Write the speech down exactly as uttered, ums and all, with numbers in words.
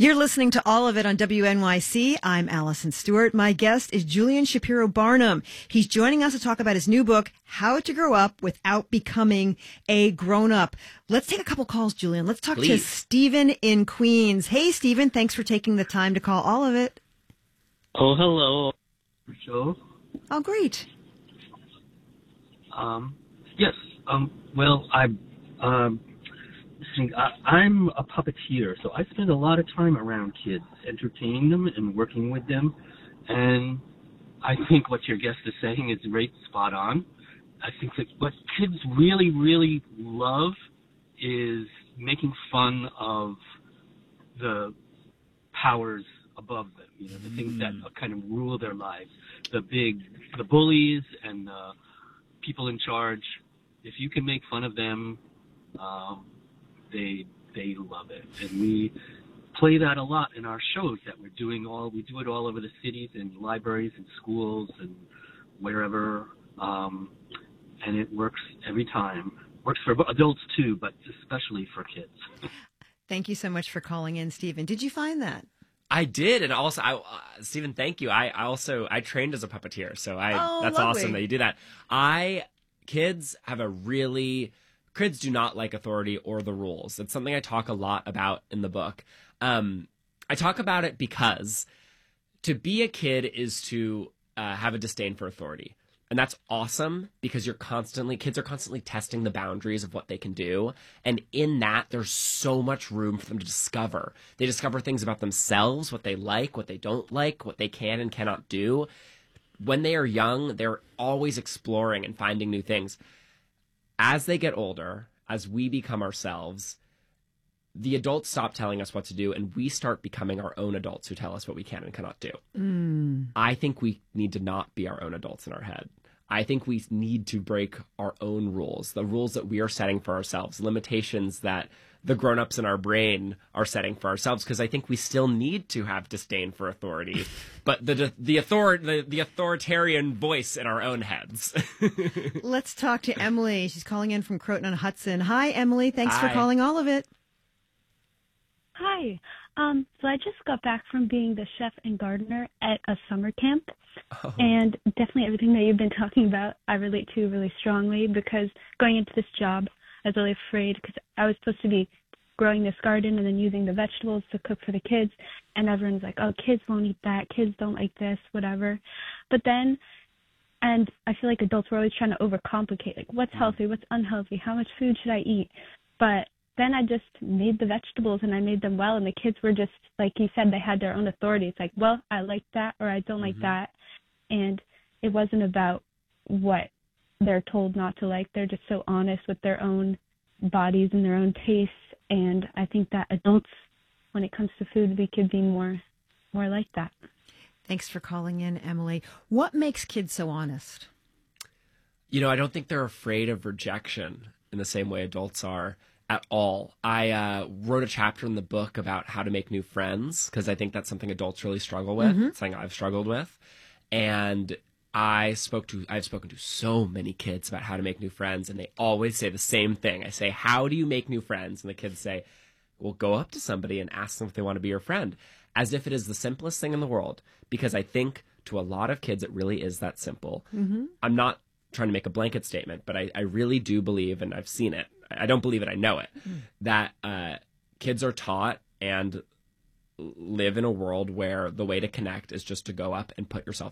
You're listening to All of It on W N Y C. I'm Allison Stewart. My guest is Julian Shapiro Barnum. He's joining us to talk about his new book, How to Grow Up Without Becoming a Grown-Up. Let's take a couple calls, Julian. Let's talk Please. to Stephen in Queens. Hey, Stephen, thanks for taking the time to call All of It. Oh, hello. Show. Oh, great. Um, yes. Um, well, I, um, listening, I, I'm a puppeteer, so I spend a lot of time around kids, entertaining them and working with them. And I think what your guest is saying is right spot on. I think that what kids really, really love is making fun of the powers above them, you know, the things that kind of rule their lives, the big, the bullies and the people in charge. If you can make fun of them, um, they they love it, and we play that a lot in our shows that we're doing. All we do it all over the cities and libraries and schools and wherever, um, and it works every time. Works for adults too, but especially for kids. Thank you so much for calling in, Stephen. Did you find that? I did, and also, I, uh, Stephen, thank you. I, I also I trained as a puppeteer, so I Oh, that's lovely. awesome that you do that. I kids have a really kids do not like authority or the rules. It's something I talk a lot about in the book. Um, I talk about it because to be a kid is to uh, have a disdain for authority. And that's awesome because you're constantly, kids are constantly testing the boundaries of what they can do. And in that, there's so much room for them to discover. They discover things about themselves, what they like, what they don't like, what they can and cannot do. When they are young, they're always exploring and finding new things. As they get older, as we become ourselves, the adults stop telling us what to do, and we start becoming our own adults who tell us what we can and cannot do. Mm. I think we need to not be our own adults in our head. I think we need to break our own rules, the rules that we are setting for ourselves, limitations that the grown-ups in our brain are setting for ourselves, because I think we still need to have disdain for authority, but the the, author, the the authoritarian voice in our own heads. Let's talk to Emily. She's calling in from Croton-on-Hudson. Hi, Emily. Thanks Hi. for calling All of It. Hi. Um, so I just got back from being the chef and gardener at a summer camp. Oh. And definitely everything that you've been talking about, I relate to really strongly, because going into this job, I was really afraid because I was supposed to be growing this garden and then using the vegetables to cook for the kids. And everyone's like, oh, kids won't eat that. Kids don't like this, whatever. But then, and I feel like adults were always trying to overcomplicate, like what's healthy, what's unhealthy, how much food should I eat? But then I just made the vegetables and I made them well, and the kids were just, like you said, they had their own authority. It's like, well, I like that or I don't Mm-hmm. like that. And it wasn't about what they're told not to like. They're just so honest with their own bodies and their own tastes. And I think that adults, when it comes to food, we could be more, more like that. Thanks for calling in, Emily. What makes kids so honest? You know, I don't think they're afraid of rejection in the same way adults are at all. I uh, wrote a chapter in the book about how to make new friends, because I think that's something adults really struggle with. Mm-hmm. It's something I've struggled with. And I spoke to, I've spoken to so many kids about how to make new friends, and they always say the same thing. I say, how do you make new friends? And the kids say, well, go up to somebody and ask them if they want to be your friend, as if it is the simplest thing in the world. Because I think to a lot of kids, it really is that simple. Mm-hmm. I'm not trying to make a blanket statement, but I, I really do believe, and I've seen it, I don't believe it, I know it, mm. that uh, kids are taught and live in a world where the way to connect is just to go up and put yourself